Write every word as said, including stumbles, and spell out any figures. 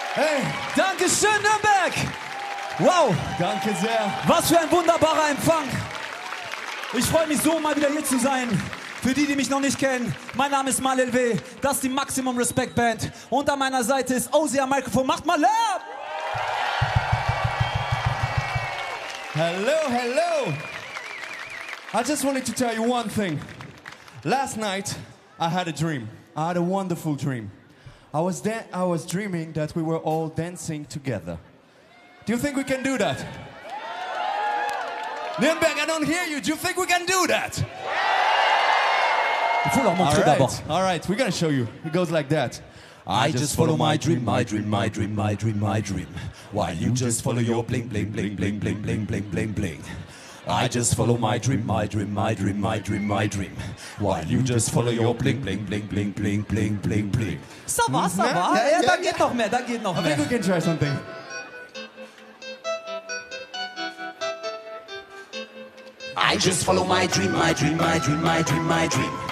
Hey, Dankeschön, Nürnberg. Wow, danke sehr. was für ein wunderbarer Empfang. Ich freue mich so, mal wieder hier zu sein. Für die, die mich noch nicht kennen, mein Name ist Mal L W, das ist die Maximum Respect Band. Und an meiner Seite ist Ozzy am Mikrofon. Macht mal Lärm! Hello, hello. I just wanted to tell you one thing. Last night, I had a dream. I had a wonderful dream. I was, da- I was dreaming that we were all dancing together. Do you think we can do that? Nürnberg, I don't hear you. Do you think we can do that? All All right, all right, we're gonna show you. It goes like that. I just follow my dream, my dream, my dream, my dream, my dream. While you just follow your bling, bling, bling, bling, bling, bling, bling, bling, bling. I just follow my dream, my dream, my dream, my dream, my dream. While you just follow your bling, bling, bling, bling, bling, bling, bling, bling. Ça va, ça va. Ja, Ja, ja, da ja. geht noch mehr, da geht noch I think we mehr. can try something. I just follow my dream, my dream, my dream, my dream, my dream.